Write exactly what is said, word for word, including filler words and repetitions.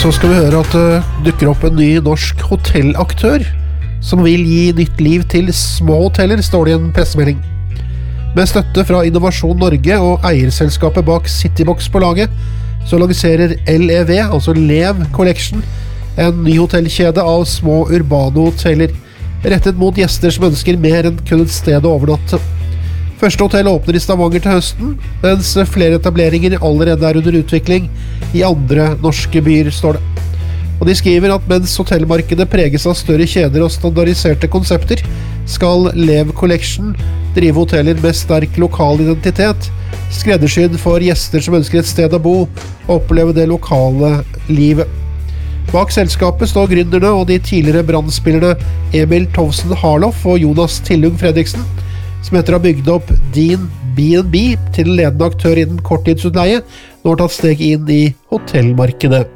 så skal vi høre at det dukker opp en ny norsk hotellaktør som vil gi nytt liv til små hoteller, står det i en pressemelding. Med støtte fra Innovasjon Norge og eierselskapet bak Citybox på laget, så lanserer L E V, altså Lev Collection, en ny hotellkjede av små urbane hoteller, rettet mot gjester som ønsker mer enn kun et sted å overnatte. Første hotell åpner i Stavanger til høsten, mens flere etableringer allerede er under utvikling i andre norske byer, står det. Og de skriver at mens hotellmarkedet preges av større kjeder og standardiserte konsepter, skal Lev Collection drive hoteller med sterk lokal identitet, skreddersydd for gjester som ønsker et sted å bo og oppleve det lokale livet. Bak selskapet står gründerne og de tidligere brandspillerne Emil Tovsen Harloff og Jonas Tillung Fredriksen, som etter å ha bygd opp Din B and B til en ledende aktør innen korttidsutleie, nå har tatt steg inn i hotellmarkedet.